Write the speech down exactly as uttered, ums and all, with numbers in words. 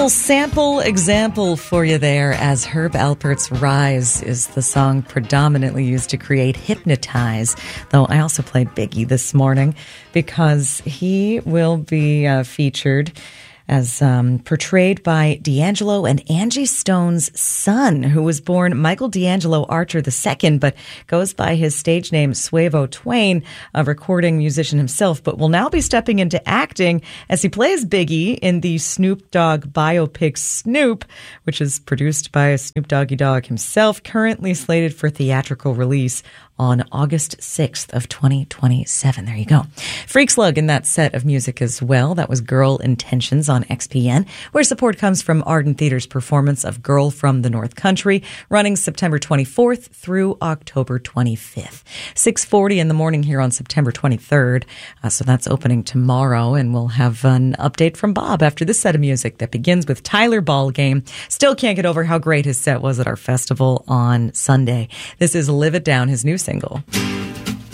Little sample example for you there, as Herb Alpert's Rise is the song predominantly used to create Hypnotize, though I also played Biggie this morning because he will be uh, featured as um, portrayed by D'Angelo and Angie Stone's son, who was born Michael D'Angelo Archer the Second, but goes by his stage name Suavo Twain, a recording musician himself, but will now be stepping into acting as he plays Biggie in the Snoop Dogg biopic Snoop, which is produced by Snoop Doggy Dogg himself, currently slated for theatrical release on August sixth of twenty twenty-seven. There you go. Freak Slug in that set of music as well. That was Girl Intentions on X P N, where support comes from Arden Theater's performance of Girl from the North Country, running September twenty-fourth through October twenty-fifth. six forty in the morning here on September twenty-third. Uh, so that's opening tomorrow, and we'll have an update from Bob after this set of music that begins with Tyler Ballgame. Still can't get over how great his set was at our festival on Sunday. This is Live It Down, his new single.